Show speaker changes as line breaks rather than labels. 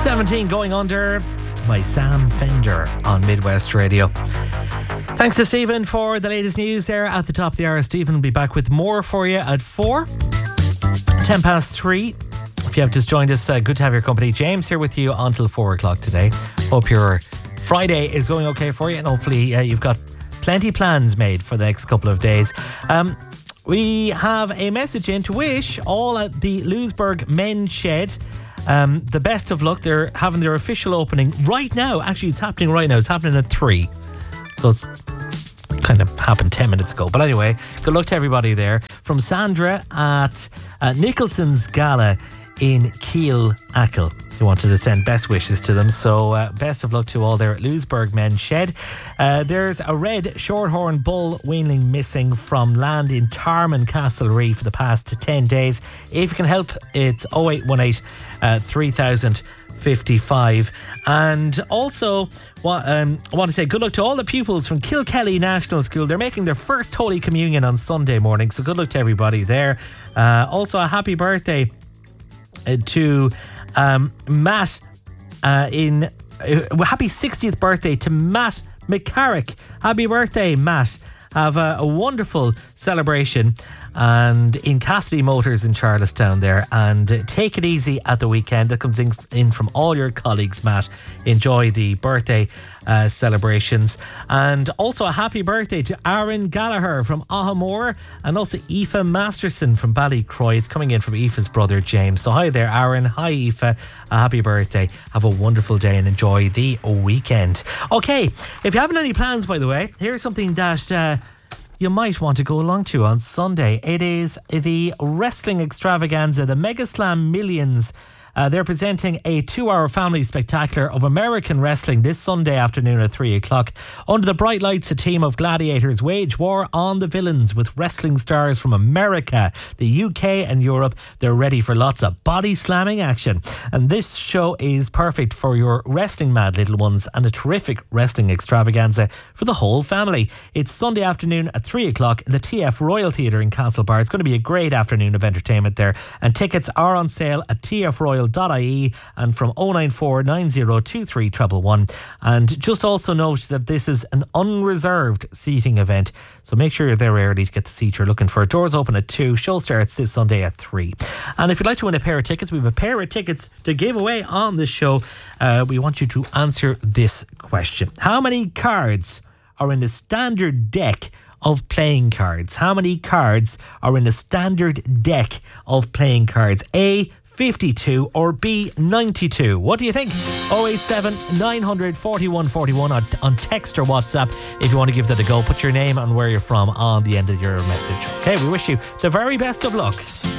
17 Going Under by Sam Fender on Midwest Radio. Thanks to Stephen for the latest news there at the top of the hour. Stephen will be back with more for you at 4. 10 past 3. If you have just joined us, good to have your company. James here with you until 4 o'clock today. Hope your Friday is going okay for you, and hopefully you've got plenty plans made for the next couple of days. We have a message in to wish all at the Lewisburg Men's Shed the best of luck. They're having their official opening right now. Actually, it's happening right now. It's happening at 3. So it's kind of happened 10 minutes ago. But anyway, good luck to everybody there. From Sandra at Nicholson's Gala in Keele Achill. You wanted to send best wishes to them, so best of luck to all there at Lewisburg Men's Shed. There's a red shorthorn bull weanling missing from land in Tarman Castlereagh for the past 10 days. If you can help, it's 0818 3055. And also I want to say good luck to all the pupils from Kilkelly National School. They're making their first Holy Communion on Sunday morning, so good luck to everybody there. Also a happy birthday to Matt happy 60th birthday to Matt McCarrick. Happy birthday, Matt. Have a wonderful celebration and in Cassidy Motors in Charlestown there, and take it easy at the weekend. That comes in from all your colleagues, Matt. Enjoy the birthday celebrations. And also a happy birthday to Aaron Gallagher from Ahamore, and also Aoife Masterson from Ballycroy. It's coming in from Aoife's brother James. So hi there, Aaron. Hi, Aoife. A happy birthday. Have a wonderful day and enjoy the weekend. Okay, if you haven't any plans, by the way, here's something that you might want to go along to on Sunday. It is the wrestling extravaganza, the Mega Slam Millions. They're presenting a 2-hour family spectacular of American wrestling this Sunday afternoon at 3 o'clock. Under the bright lights, a team of gladiators wage war on the villains with wrestling stars from America, the UK and Europe. They're ready for lots of body slamming action. And this show is perfect for your wrestling mad little ones, and a terrific wrestling extravaganza for the whole family. It's Sunday afternoon at 3 o'clock in the TF Royal Theatre in Castlebar. It's going to be a great afternoon of entertainment there, and tickets are on sale at tfroyal.ie and from 094 9023 111. And just also note that this is an unreserved seating event, so make sure you're there early to get the seat you're looking for. Doors open at 2. Show starts this Sunday at 3. And if you'd like to win a pair of tickets, we have a pair of tickets to give away on this show. We want you to answer this question: how many cards are in the standard deck of playing cards? How many cards are in a standard deck of playing cards? A, 52 or B, 92? What do you think? 087 900 4141 on text or WhatsApp. If you want to give that a go, put your name and where you're from on the end of your message. Okay, we wish you the very best of luck.